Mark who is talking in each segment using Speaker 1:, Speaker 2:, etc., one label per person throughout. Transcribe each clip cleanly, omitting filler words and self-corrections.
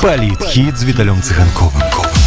Speaker 1: Палітхіт з Віталем Цыганковым.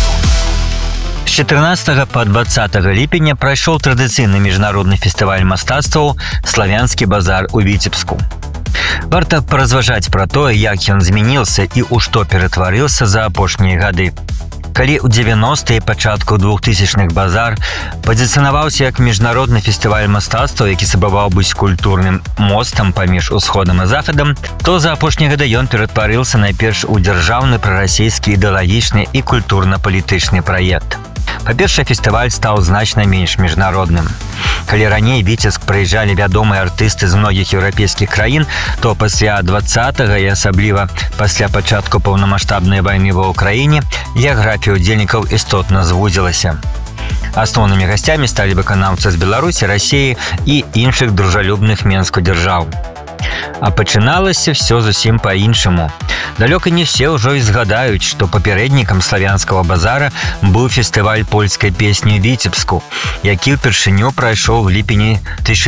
Speaker 2: З 14 по 20 ліпеня прайшоў традыцыйны міжнародны фестываль мастацтваў «Славянскі базар» у Віцебску. Варта паразважаць пра тое, як ён змяніўся і ў што ператварыўся за апошнія гады. Калі ў 90-е і пачатку 2000-х базар пазіцыянаваўся як міжнародны фестываль мастацтва, які спрабаваў быць культурным мостам паміж усходам і захадам, то за апошнія гады ён ператварыўся найперш у дзяржаўны прарасійскі ідэалагічны і культурна-палітычны праект. Па-першае, фестываль стаў значна менш міжнародным. Калі раней Віцебск прыязджалі вядомыя артысты з многіх еўрапейскіх краін, то пасля 20-го і асабліва пасля пачатку паўнамаштабнай вайны ва ўкраіне геаграфія ўдзельнікаў істотна звузілася. Асноўнымі гасцямі сталі выканаўцы з Беларусі, Расіі і іншых дружалюбных Менску дзяржаў. А пачыналася все зусім па-іншаму. Далёка не все ўжо і згадаюць, што папярэднікам славянскага базара быў фестываль польскай песні ў Віцебску, які ўпершыню прайшоў в ліпені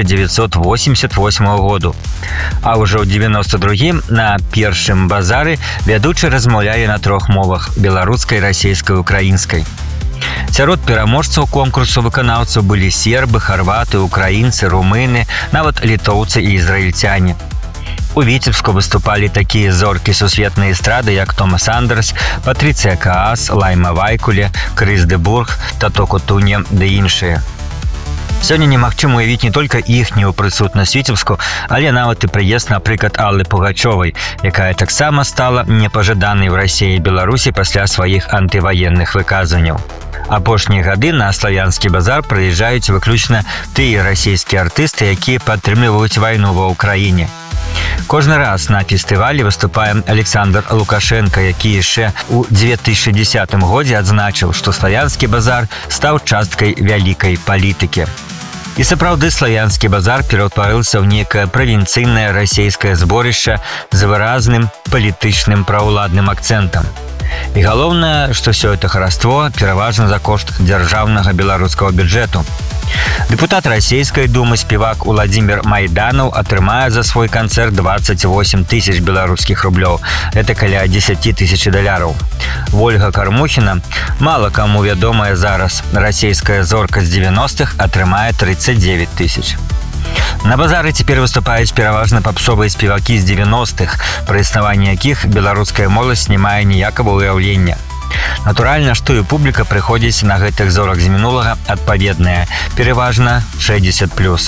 Speaker 2: 1988 году. А ўжо ў 92-м на першым базары вядучы размаўлялі на трох мовах – беларускай, расейскай, украінскай. Сярод пераможцаў конкурсу выканаўцаў былі сербы, харваты, украінцы, румыны, нават літоўцы і ізраільцяне. У Віцебску выступалі такія зоркі сусветнай эстрады, як Томас Андерс, Патрыцыя Каас, Лайма Вайкуле, Крыс де Бург, Тато Котунья ды іншыя. Сёння немагчыма уявіць не толькі іхнюю прысутнасць Віцебску, але нават і прыезд, напрыклад, Аллы Пугачёвай, якая таксама стала непажаданай у Расіі і Беларусі пасля сваіх антываенных выказванняў. Апошнія гады на славянскі базар прыязджаюць выключна тыя расійскія артысты, якія падтрымліваюць вайну ва ўкраіне. Кожны раз на фестывалі выступае Александр Лукашенко, які яшчэ ў 2010 годзе адзначыў, што славянскі базар стаў часткай вялікай палітыкі. І сапраўды славянскі базар пераўтварыўся ў некае правінцыйнае расійскае зборышча з выразным палітычным праўладным акцэнтам. І галоўнае, што ўсё гэта хараство пераважна за кошт дзяржаўнага беларускага бюджэту. Дэпутат расійскай думы спевак Уладзімір Майданаў атрымае за свой канцэрт 28 тысяч беларускіх рублёў. Это каля 10 тысяч даляраў. Вольга Кармухіна, мала каму вядомая зараз расійская зорка з 90-х, атрымае 39 тысяч. На базары цяпер выступаюць пераважна папсовыя спевакі з 90-х, пра існаванне якіх беларуская моладзь не мае ніякага ўяўлення. Натуральна, што і публіка прыходзіць на гэтых зорак з мінулага адпаведная, пераважна 60+.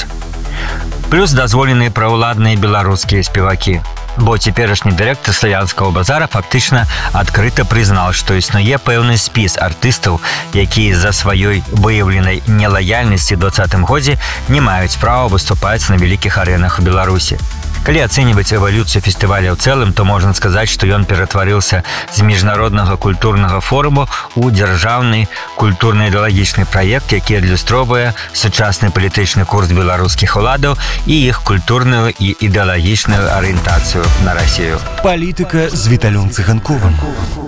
Speaker 2: Плюс дазволеныя праўладныя беларускія спевакі. Бо цяперашні дырэктар славянскага базара фактычна адкрыта прызнаў, што існуе пэўны спіс артыстаў, якія з-за сваёй выяўленай нелаяльнасці ў 2020 годзе не маюць права выступаць на вялікіх арэнах у Беларусі. Калі ацэньваць эвалюцыю фестываля ў цэлым, то можна сказаць, што ён ператварыўся з міжнароднага культурнага форуму ў дзяржаўны культурна-ідэалагічны праект, які адлюстроўвае сучасны палітычны курс беларускіх уладаў і іх культурную і ідэалагічную арыентацыю на Расію.
Speaker 1: Палітыка з Віталем Цыганковым.